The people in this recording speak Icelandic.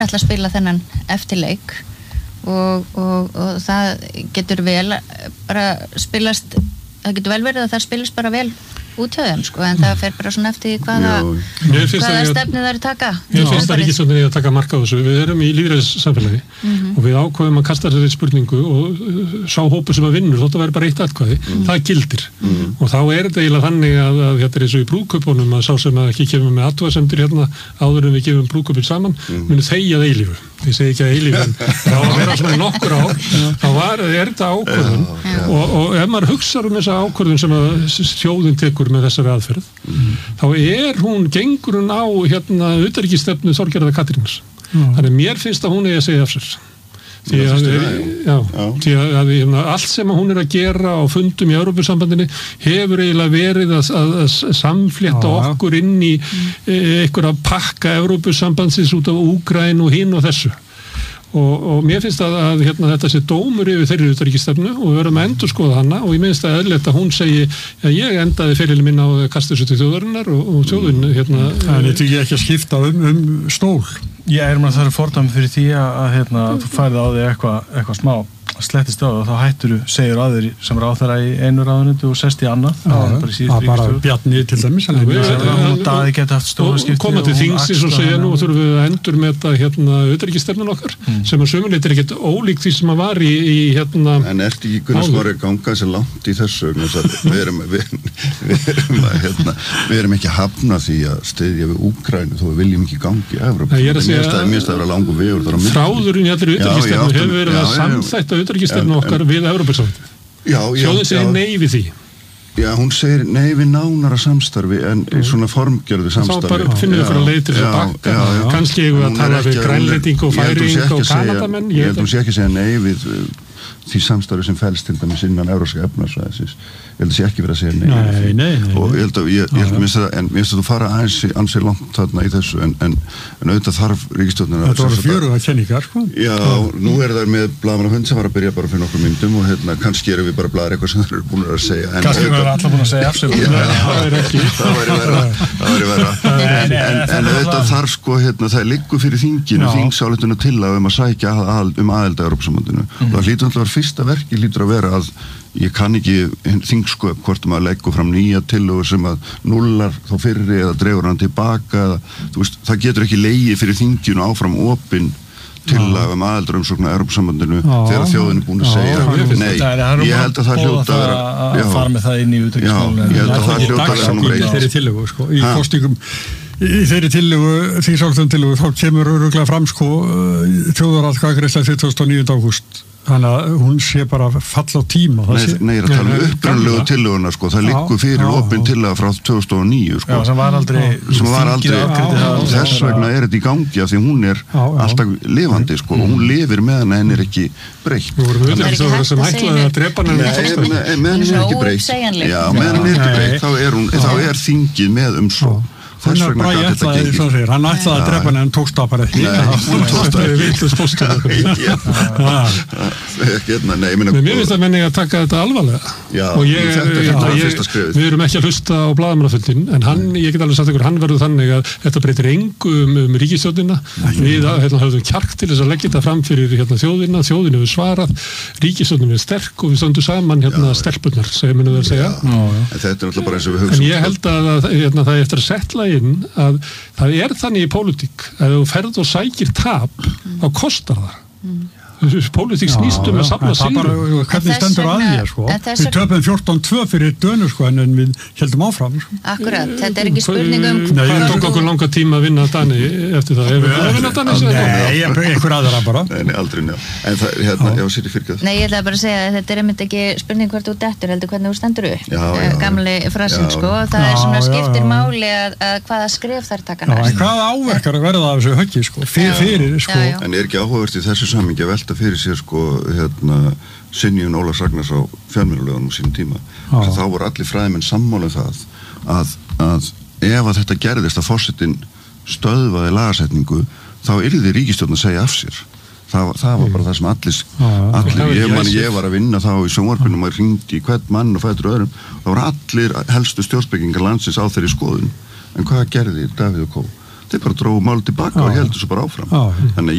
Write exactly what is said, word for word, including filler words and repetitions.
ætla að spila þennan eftirleik og, og, og það getur vel bara spilast, það getur vel verið að það spilast bara vel út hjá þeim, sko, en það fer bara svona eftir hvaða, hvaða stefni það er að taka. Mér finnst það ríkisstjórnin eigi að taka mark á þessu. Við erum í lýðræðissamfélagi mm-hmm. og við ákveðum að kasta þessari spurningu og sá hópur sem að vinnur, þótt að vera bara eitt atkvæði, mm. það gildir. Mm. Og þá er þetta eiginlega þannig að, að þetta er eins og í brúðkaupunum að sá sem að ekki kemur með athugasemdir hérna áður en við gefum brúðkaupin saman, mm. muni þegja að eilífu. Ég segi ekki að eilífu, en þá að vera svona nokkur ár, þá var, er þetta ákvörðun og, og ef maður hugsar um þessa ákvörðun sem að þjóðin tekur með þessari aðferð, mm. þá er hún, gengur hún á hérna utanríkisstefnu Þorgerðar Katrínar. Mm. Þannig mér finnst að hún eigi að segja af sér. Því að, já, já. Því að, að hérna, allt sem hún er að gera á fundum í Evrópusambandinu hefur eiginlega verið að, að, að samflétta já. Okkur inn í e, einhverja pakka Evrópusambandsins út af Úkraínu og hinn og þessu. Og, og mér finnst að, að hérna, þetta sé dómur yfir þeirri utanríkisstefnu og við verðum að endurskoða hana og ég minnst að eðlilegt að hún segi að ég endaði ferilinn minn á að kasta þessu til þjóðarinnar og, og þjóðin hérna... Það er ekki ekki að skipta um, um stól. Ég er maður þar fordæmi fyrir því að, að hérna, þú færði á þig eitthvað eitthva smá slettist á og þá hættur þú segir að þér sem ráðherra í einu ráðuneyti og sest í annað. Það er bara síðust ríkisstjórn. Bjarni til dæmis. Daði geti haft stóra skipti. Koma til þingsins og segja nú þurfum við að endur með þetta hérna utanríkisstefnun okkar mm. sem að sömuleitt er ekkert ólíkt því sem að var í, í hérna... En ertu ekki Gunnar Smári ganga þessi langt í þessu? Við erum, við, við, erum að, hérna, við erum ekki að hafna því að styðja við Úkraínu þó við viljum ekki gangi í Evrópu. Þráðurinn í allri utanríkisstefnu hefur verið að samþætta utanríkisstefnu okkar við Evrópusambandið. Þjóðin segir nei við því. Já, hún segir nei við nánara samstarfi en mm. svona formgerðu samstarfi. Þá bara finnum við fyrir að leið til þess að bakka. Já, já. Kannski eigum við að tala við grænlending og færing og kanadamenn. Ég held hún sé ekki segja nei við því samstarfi sem felst til dæmis innan Evrópska efnahagssvæðisins. Ég held að sé ekki verið að segja nei. Nei, nei, nei. Og ég held að, ég, ég held að minnst það, en minnst að þú fara aðeins ansið langt þarna í þessu, en, en, en auðvitað þarf ríkisstjórnin að... Þetta voru fjöruga kenningar, sko? Já, nú er það með blaðamannafund sem var að byrja bara fyrir nokkur myndum og hérna, kannski erum við bara blaðar eitthvað sem þeir eru búin að segja. Kannski við erum allar búin að segja afsökum. Það er ekki, það væri verra, það væri verra. En, en, en auðvitað þarf sko, hérna, það liggur fyrir þinginu, þingsáleituna tillaga um að sækja að, um aðild að Evrópusambandinu. Mm. Það hlýtur alltaf að fyrsta verki hlýtur að vera að ég kann ekki þingsköp hvort maður leggur fram nýja tillögur sem að nullar þá fyrri eða dregur hann tilbaka eða, þú veist, það getur ekki legið fyrir þinginu áfram opin tillaga um aðildarumsókn að Evrópusambandinu þegar þjóðin er búin að segja nei, ég held að það hljóta að vera að fara með það inn í utanríkismálin. Já, ég held að það hljóta að vera nummer eitt. Í þeirri tillögu, sko, í kostingum í þeirri tillögu, því sáltum tillögu þá kemur örugglega fram, sko, þjóðaratkvæðagreiðsla tuttugasta og níunda ágúst. Þannig að hún sé bara fall á tíma. Nei, sé, nei, ég er að tala um upprunalegu tillöguna, sko. Það liggur fyrir opin tillaga frá tvö þúsund og níu, sko. Já, sem var aldrei... Sem var aldrei... Þess vegna er þetta í gangi af því hún er já, já. alltaf lifandi, sko. Og hún lifir meðan henn er ekki breytt. Þú voru auðvitað ekki það sem ætlaði að drepa henni í tókstæð. Meðan henn er ekki breytt. Já, meðan henn er ekki breytt, þá er hún, þá er þingið með umsókn. Þess vegna gæti þetta gengið. Segir, hann ætlaði að drepa henni en tókst það bara ekki. Hún tókst það ekki. Nei, ég minna... Mér finnst að menni að taka þetta alvarlega. Já, og ég, þetta er þetta fyrsta skrifið. Við erum ekki að hlusta á blaðamannafundin, en hann, ég get alveg sagt ykkur, hann verður þannig að þetta breytir engu um, um ríkisstjórnina. Við hérna, höfum kjark til þess að leggja þetta fram fyrir hérna, þjóðina, þjóðin hefur svarað, ríkisstjórnin er sterk og við stöndum saman hérna, stelpurnar, segir minni það að segja. En þetta er alltaf bara eins og við hugsaum. En ég held að hérna, það er eftir að setla inn að það er þannig í pólitík að ef þú ferð og sækir tap þá kostar það. Mm. Pólitík snýst um að safna sigrum. Hvernig stendur að því, sko? Við töpum fjórtán tvö fyrir dönu, sko, en við heldum áfram, sko. Akkurat, þetta er ekki spurning um... Hvað tók okkur langa tíma að vinna Dani eftir það? Erum við að vinna Dani? Nei, einhver aðra bara. Nei, nei, aldrei njá. En það, hérna, já, sér í fyrkað. Nei, ég ætla bara að segja að þetta er einmitt ekki spurning hvert þú dettur, heldur hvernig þú stendur upp. Gamli frasinn, sko. Það er svona skiptir máli að hvaða skref þær taka næst. Hvaða áverkar verða af þessu höggi, sko? Fyrir, sko. En er ekki áhugavert í þessu samhengi að velta fyrir sér sko hérna synjun Ólafs Ragnars á fjölmiðlalögunum á sínum tíma. Þá voru allir fræðimenn sammála um það að, að ef að þetta gerðist að forsetinn stöðvaði lagasetningu þá yrði ríkisstjórnin að segja af sér. Það, það var bara það sem allir, allir ég, man, ég var að vinna þá í sjónvarpinu og maður hringdi í hvern mann og fætur öðrum. Það voru allir helstu stjórnspekingar landsins á þeirri skoðun. En hvað gerði Davíð og Kó? þeir bara dróðu mál tilbaka Já. og heldur svo bara áfram Já. þannig að